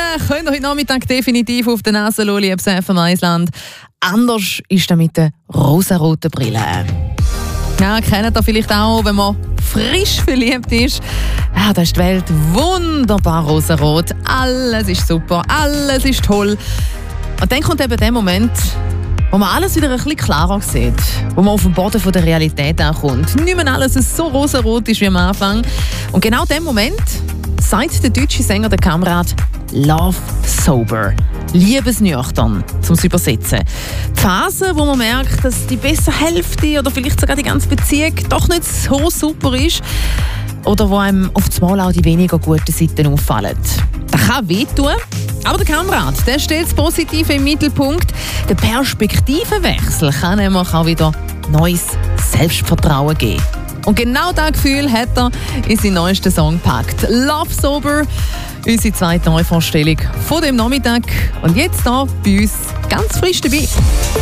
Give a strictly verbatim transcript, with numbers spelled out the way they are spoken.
könnt ihr heute Nachmittag definitiv auf der Nase lassen, liebes F M eins-Land. Anders ist das mit den rosaroten Brillen. Ja, kennt ihr vielleicht auch, wenn man frisch verliebt ist. Ja, da ist die Welt wunderbar rosarot. Alles ist super, alles ist toll. Und dann kommt eben der Moment, wo man alles wieder ein bisschen klarer sieht. Wo man auf den Boden von der Realität ankommt. Nicht mehr alles so rosarot ist wie am Anfang. Und genau in dem Moment sagt der deutsche Sänger der Kamerad Love Sober. Liebesnüchtern, um es zu übersetzen. Die Phase, wo man merkt, dass die bessere Hälfte oder vielleicht sogar die ganze Beziehung doch nicht so super ist. Oder wo einem auf das Mal auch die weniger guten Seiten auffallen. Das kann wehtun. Aber der Kamerad, der stellt das Positive im Mittelpunkt. Der Perspektivenwechsel kann nämlich auch wieder neues Selbstvertrauen geben. Und genau dieses Gefühl hat er in seinen neuesten Song gepackt. Love Sober, unsere zweite Neuvorstellung von dem Nachmittag. Und jetzt hier bei uns ganz frisch dabei.